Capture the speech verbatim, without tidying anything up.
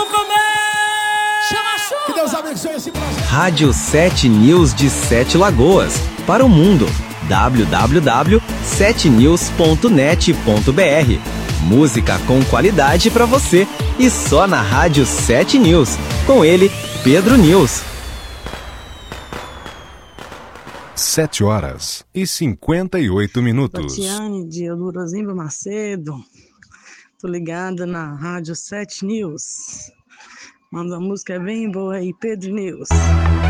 Chama a chuva! Que Deus abençoe esse projeto. Rádio sete News de Sete Lagoas, para o mundo. w w w ponto sete news ponto net ponto b r. Música com qualidade para você e só na Rádio sete News. Com ele, Pedro News. Sete horas e cinquenta e oito minutos. Tatiane de Elurozimba Macedo. Tô ligada na Rádio sete News. Manda uma música bem boa aí, Pedro News.